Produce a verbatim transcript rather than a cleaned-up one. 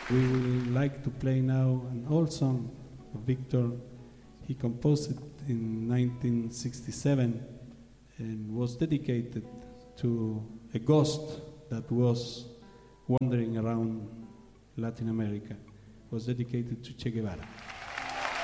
We would like to play now an old song of Victor. He composed it in nineteen sixty-seven and was dedicated to a ghost that was wandering around Latin America. It was dedicated to Che Guevara.